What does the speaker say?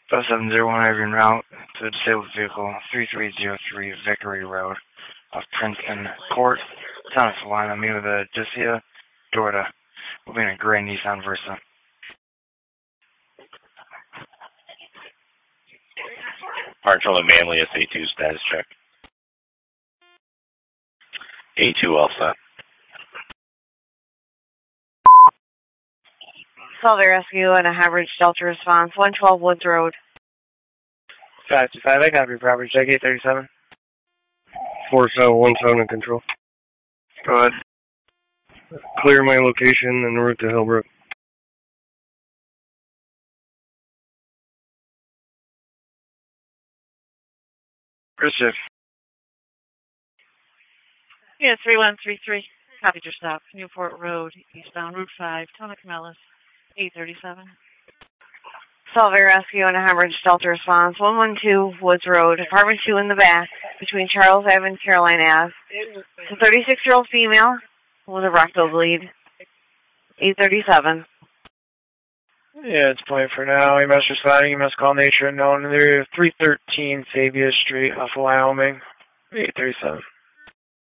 5701 Irving route to the disabled vehicle 3303 Vickery Road off Princeton Court, town of Salina. Me with a Dacia Dorta. We'll be in a gray Nissan Versa. Marshall and Manley, SA2 status check. A2 all set. Solvay Rescue and a Hybrid Delta response, 112 Woods Road. 525, I got your property check, 837. 4717 in control. Go ahead. Clear my location en route to Hillbrook. Chris Shift. Yeah, 3133. Copied your stop. Newport Road, eastbound Route 5, Town of Camellus, 837. Solvay Rescue and a Hybrid Delta response, 112 Woods Road, apartment 2 in the back, between Charles Ave and Caroline Ave. It's a 36-year-old female with a rectal bleed. 837. Yeah, it's playing for now. You must responding. You must call nature unknown. They're 313 Fabia Street off of Wyoming. 837.